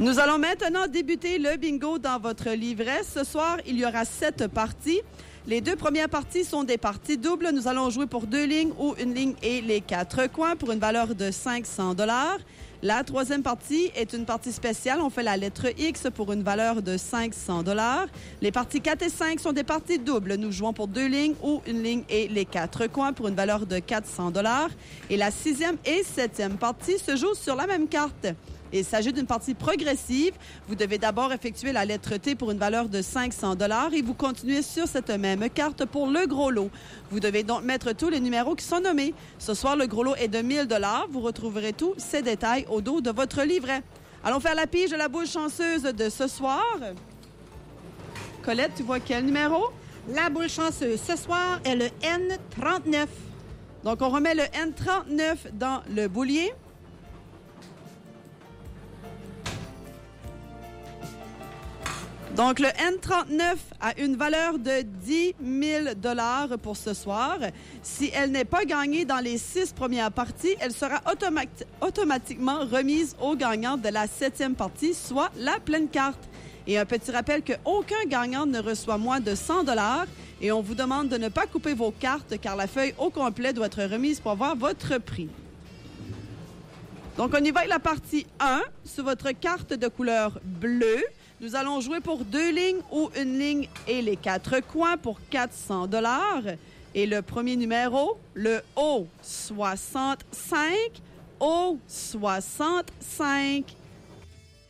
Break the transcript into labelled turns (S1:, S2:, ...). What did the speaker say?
S1: Nous allons maintenant débuter le bingo dans votre livret. Ce soir, il y aura 7 parties. Les 2 premières parties sont des parties doubles. Nous allons jouer pour 2 lignes ou une ligne et les 4 coins pour une valeur de 500 $. La 3e partie est une partie spéciale. On fait la lettre X pour une valeur de 500 $. Les parties 4 et 5 sont des parties doubles. Nous jouons pour 2 lignes ou une ligne et les 4 coins pour une valeur de 400 $. Et la 6e et 7e partie se jouent sur la même carte. Il s'agit d'une partie progressive. Vous devez d'abord effectuer la lettre T pour une valeur de 500 $ et vous continuez sur cette même carte pour le gros lot. Vous devez donc mettre tous les numéros qui sont nommés. Ce soir, le gros lot est de 1000 $. Vous retrouverez tous ces détails au dos de votre livret. Allons faire la pige de la boule chanceuse de ce soir. Colette, tu vois quel numéro?
S2: La boule chanceuse ce soir est le N39.
S1: Donc, on remet le N39 dans le boulier. Donc, le N39 a une valeur de 10 000 $ pour ce soir. Si elle n'est pas gagnée dans les 6 premières parties, elle sera automatiquement remise au gagnant de la 7e partie, soit la pleine carte. Et un petit rappel qu'aucun gagnant ne reçoit moins de 100 $ et on vous demande de ne pas couper vos cartes car la feuille au complet doit être remise pour avoir votre prix. Donc, on y va avec la partie 1 sur votre carte de couleur bleue. Nous allons jouer pour 2 lignes ou une ligne et les 4 coins pour 400 $. Et le premier numéro, le O65, O65.